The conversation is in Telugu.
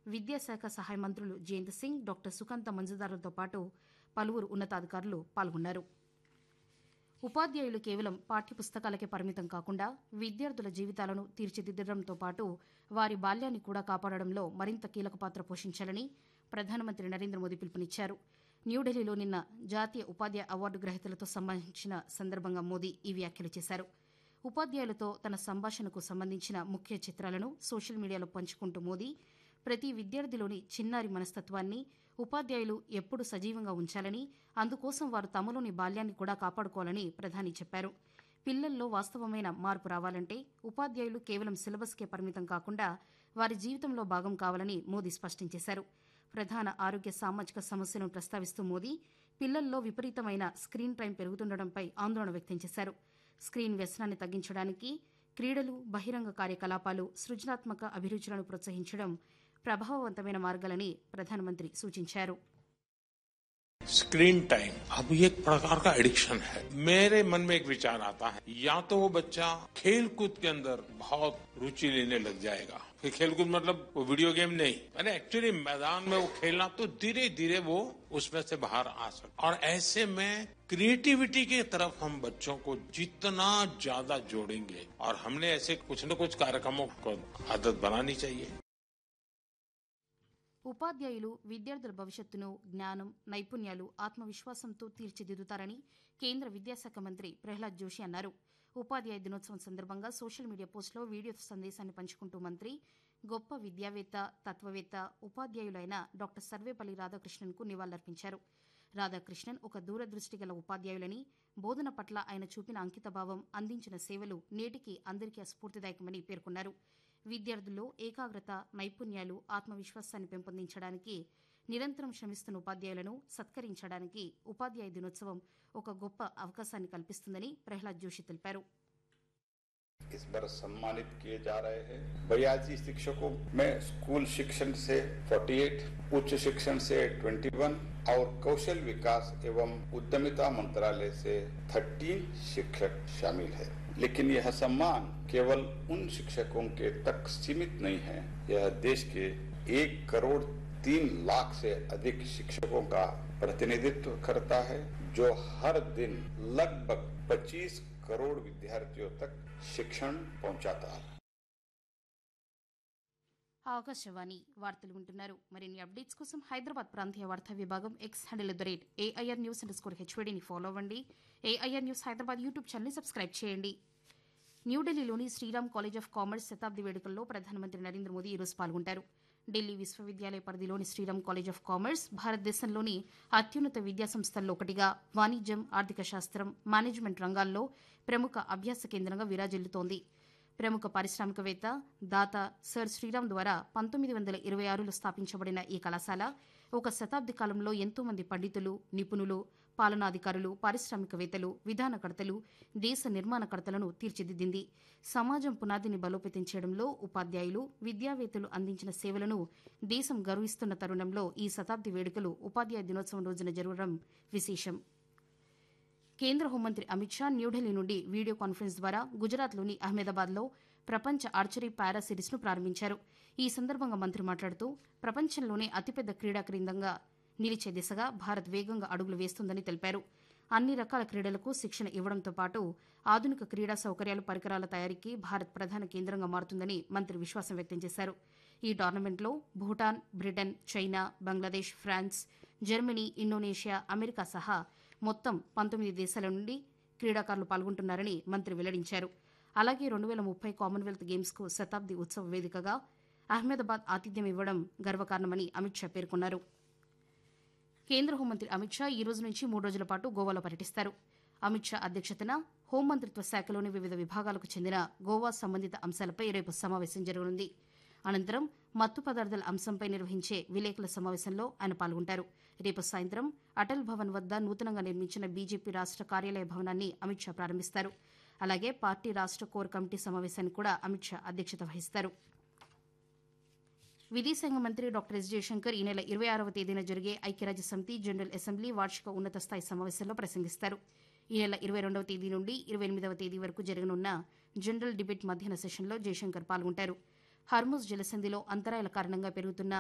విద్యాశాఖ సహాయ మంత్రులు జయంత్ సింగ్, డాక్టర్ సుకాంత మంజుదారులతో పాటు పలువురు ఉన్నతాధికారులు పాల్గొన్నారు. ఉపాధ్యాయులు కేవలం పాఠ్యపుస్తకాలకే పరిమితం కాకుండా విద్యార్థుల జీవితాలను తీర్చిదిద్దడంతో పాటు వారి బాల్యాన్ని కూడా కాపాడడంలో మరింత కీలక పాత్ర పోషించాలని ప్రధానమంత్రి నరేంద్ర మోదీ పిలుపునిచ్చారు. న్యూఢిల్లీలో నిన్న జాతీయ ఉపాధ్యాయ అవార్డు గ్రహీతలతో సంబంధించిన సందర్భంగా మోదీ ఈ వ్యాఖ్యలు చేశారు. ఉపాధ్యాయులతో తన సంభాషణకు సంబంధించిన ముఖ్య చిత్రాలను సోషల్ మీడియాలో పంచుకుంటూ మోదీ ప్రతి విద్యార్థిలోని చిన్నారి మనస్తత్వాన్ని ఉపాధ్యాయులు ఎప్పుడూ సజీవంగా ఉంచాలని, అందుకోసం వారు తమలోని బాల్యాన్ని కూడా కాపాడుకోవాలని ప్రధాని చెప్పారు. పిల్లల్లో వాస్తవమైన మార్పు రావాలంటే ఉపాధ్యాయులు కేవలం సిలబస్కే పరిమితం కాకుండా వారి జీవితంలో భాగం కావాలని మోదీ స్పష్టం చేశారు. ప్రధాన ఆరోగ్య సామాజిక సమస్యలను ప్రస్తావిస్తూ మోదీ పిల్లల్లో విపరీతమైన స్క్రీన్ టైం పెరుగుతుండటంపై ఆందోళన వ్యక్తం చేశారు. స్క్రీన్ వ్యసనాన్ని తగ్గించడానికి క్రీడలు, బహిరంగ కార్యకలాపాలు, సృజనాత్మక అభిరుచులను ప్రోత్సహించడం ప్రభావవంతమైన మార్గాలని ప్రధానమంత్రి సూచించారు. स्क्रीन टाइम अब ये एक प्रकार का एडिक्शन है. मेरे मन में एक विचार आता है, या तो वो बच्चा खेल कूद के अंदर बहुत रुचि लेने लग जाएगा. खेल कूद मतलब वो वीडियो गेम नहीं, मैंने एक्चुअली मैदान में वो खेलना, तो धीरे धीरे वो उसमें से बाहर आ सकता. और ऐसे में क्रिएटिविटी की तरफ हम बच्चों को जितना ज्यादा जोड़ेंगे, और हमने ऐसे कुछ न कुछ कार्यक्रमों को आदत बनानी चाहिए. ఉపాధ్యాయులు విద్యార్థుల భవిష్యత్తును జ్ఞానం, నైపుణ్యాలు, ఆత్మవిశ్వాసంతో తీర్చిదిద్దుతారని కేంద్ర విద్యాశాఖ మంత్రి ప్రహ్లాద్ జోషి అన్నారు. ఉపాధ్యాయ దినోత్సవం సందర్భంగా సోషల్ మీడియా పోస్టులో వీడియో సందేశాన్ని పంచుకుంటూ మంత్రి గొప్ప విద్యావేత్త, తత్వవేత్త, ఉపాధ్యాయులైన డాక్టర్ సర్వేపల్లి రాధాకృష్ణన్కు నివాళులర్పించారు. రాధాకృష్ణన్ ఒక దూరదృష్టి గల ఉపాధ్యాయులని, బోధన పట్ల ఆయన చూపిన అంకితభావం, అందించిన సేవలు నేటికి అందరికీ స్ఫూర్తిదాయకమని పేర్కొన్నారు. విద్యార్థుల్లో ఏకాగ్రత, నైపుణ్యాలు, ఆత్మవిశ్వాసాన్ని పెంపొందించడానికి నిరంతరం శ్రమిస్తున్న ఉపాధ్యాయులను సత్కరించడానికి ఉపాధ్యాయ దినోత్సవం ఒక గొప్ప అవకాశాన్ని కల్పిస్తుందని ప్రహ్లాద్ జోషి తెలిపారు. इस बार सम्मानित किए जा रहे हैं 82 शिक्षकों में स्कूल शिक्षण से 48, उच्च शिक्षण से 21 और कौशल विकास एवं उद्यमिता मंत्रालय से 13 शिक्षक शामिल है. लेकिन यह सम्मान केवल उन शिक्षकों के तक सीमित नहीं है. यह देश के 1,03,00,000 से अधिक शिक्षकों का प्रतिनिधित्व करता है, जो हर दिन लगभग 25 करोड़ विद्यार्थियों तक शिक्षण पहुंचाता है. ఆకాశవాణి వార్తలు వింటున్నారు. మరిన్ని అప్డేట్స్ కోసం హైదరాబాద్ ప్రాంతీయ వార్తా విభాగం ఎక్స్ హ్యాండిల్ @AIR_News_HODని ఫాలో అవ్వండి. AIR న్యూస్ హైదరాబాద్ యూట్యూబ్ ఛానల్ని సబ్స్క్రైబ్ చేయండి. న్యూఢిల్లీలోని శ్రీరామ్ కాలేజ్ ఆఫ్ కామర్స్ శతాబ్ది వేడుకల్లో ప్రధానమంత్రి నరేంద్ర మోదీ ఈరోజు పాల్గొంటారు. ఢిల్లీ విశ్వవిద్యాలయ పరిధిలోని శ్రీరామ్ కాలేజ్ ఆఫ్ కామర్స్ భారతదేశంలోని అత్యున్నత విద్యాసంస్థల్లో ఒకటిగా వాణిజ్యం, ఆర్థిక శాస్త్రం, మేనేజ్మెంట్ రంగాల్లో ప్రముఖ అభ్యాస కేంద్రంగా విరాజిల్లుతోంది. ప్రముఖ పారిశ్రామికవేత్త, దాత సర్ శ్రీరామ్ ద్వారా 1926లో స్థాపించబడిన ఈ కళాశాల ఒక శతాబ్ది కాలంలో ఎంతో మంది పండితులు, నిపుణులు, పాలనాధికారులు, పారిశ్రామికవేత్తలు, విధానకర్తలు, దేశ నిర్మాణకర్తలను తీర్చిదిద్దింది. సమాజం పునాదిని బలోపేతం చేయడంలో ఉపాధ్యాయులు, విద్యావేత్తలు అందించిన సేవలను దేశం గర్విస్తున్న తరుణంలో ఈ శతాబ్ది వేడుకలు ఉపాధ్యాయ దినోత్సవం రోజున జరగడం విశేషం. కేంద్ర హోంమంత్రి అమిత్ షా న్యూఢిల్లీ నుండి వీడియో కాన్ఫరెన్స్ ద్వారా గుజరాత్లోని అహ్మదాబాద్లో ప్రపంచ ఆర్చరీ పారా సిరీస్ను ప్రారంభించారు. ఈ సందర్భంగా మంత్రి మాట్లాడుతూ ప్రపంచంలోనే అతిపెద్ద క్రీడా కేంద్రంగా నిలిచే దిశగా భారత్ వేగంగా అడుగులు వేస్తోందని తెలిపారు. అన్ని రకాల క్రీడలకు శిక్షణ ఇవ్వడంతో పాటు ఆధునిక క్రీడా సౌకర్యాలు, పరికరాల తయారీకి భారత్ ప్రధాన కేంద్రంగా మారుతుందని మంత్రి విశ్వాసం వ్యక్తం చేశారు. ఈ టోర్నమెంట్లో Bhutan, Britain, China, Bangladesh, France, Germany, Indonesia, America సహా మొత్తం 19 దేశాల నుండి క్రీడాకారులు పాల్గొంటున్నారని మంత్రి వెల్లడించారు. అలాగే 2030 కామన్వెల్త్ గేమ్స్కు శతాబ్ది ఉత్సవ వేదికగా అహ్మదాబాద్ ఆతిథ్యం ఇవ్వడం గర్వకారణమని అమిత్ షా పేర్కొన్నారు. కేంద్ర హోంమంత్రి అమిత్ షా ఈ రోజు నుంచి 3 రోజుల పాటు గోవాలో పర్యటిస్తారు. అమిత్ షా అధ్యక్షతన హోంమంత్రిత్వ శాఖలోని వివిధ విభాగాలకు చెందిన గోవా సంబంధిత అంశాలపై రేపు సమావేశం జరగనుంది. అనంతరం మత్తు పదార్థాల అంశంపై నిర్వహించే విలేకరుల సమావేశంలో ఆయన పాల్గొంటారు. రేపు సాయంత్రం అటల్ భవన్ వద్ద నూతనంగా నిర్మించిన బీజేపీ రాష్ట కార్యాలయ భవనాన్ని అమిత్ షా ప్రారంభిస్తారు. అలాగే పార్టీ రాష్ట కోర్ కమిటీ సమావేశానికి కూడా అమిత్ షా అధ్యక్షత వహిస్తారు. విదేశాంగ మంత్రి డాక్టర్ ఎస్ జయశంకర్ ఈ నెల 26వ తేదీన జరిగే ఐక్యరాజ్యసమితి జనరల్ అసెంబ్లీ వార్షిక ఉన్నత స్థాయి సమావేశంలో ప్రసంగిస్తారు. ఈ నెల 22వ తేదీ నుండి 28వ తేదీ వరకు జరగనున్న జనరల్ డిబేట్ మధ్యాహ్న సెషన్లో జయశంకర్ పాల్గొంటారు. హర్ముజ్ జలసంధిలో అంతరాయాల కారణంగా పెరుగుతున్న